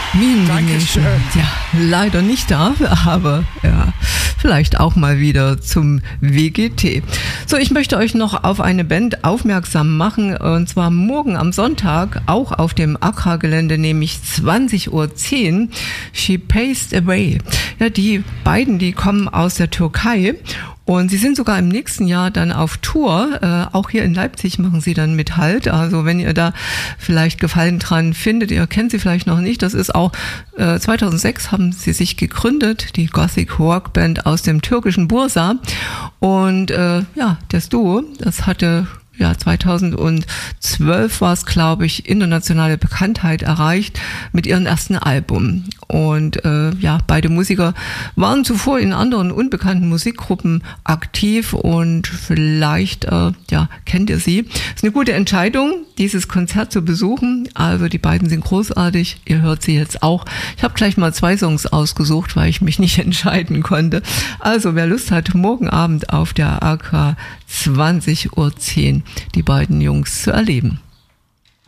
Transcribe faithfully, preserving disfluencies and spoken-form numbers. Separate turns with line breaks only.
Mean Nation. Ja, leider nicht da, aber ja, vielleicht auch mal wieder zum W G T. So, ich möchte euch noch auf eine Band aufmerksam machen, und zwar morgen am Sonntag, auch auf dem Accra-Gelände, nämlich zwanzig Uhr zehn, She Paced Away. Ja, die beiden, die kommen aus der Türkei. Und sie sind sogar im nächsten Jahr dann auf Tour. Äh, auch hier in Leipzig machen sie dann mit Halt. Also wenn ihr da vielleicht Gefallen dran findet, ihr kennt sie vielleicht noch nicht. Das ist auch äh, zweitausendsechs haben sie sich gegründet, die Gothic Rock Band aus dem türkischen Bursa. Und äh, ja, das Duo, das hatte ja zweitausendzwölf war es, glaube ich, internationale Bekanntheit erreicht mit ihrem ersten Album. Und äh, ja, beide Musiker waren zuvor in anderen unbekannten Musikgruppen aktiv und vielleicht äh, ja kennt ihr sie. Ist eine gute Entscheidung, dieses Konzert zu besuchen. Also die beiden sind großartig. Ihr hört sie jetzt auch. Ich habe gleich mal zwei Songs ausgesucht, weil ich mich nicht entscheiden konnte. Also wer Lust hat, morgen Abend auf der A K zwanzig Uhr zehn die beiden Jungs zu erleben.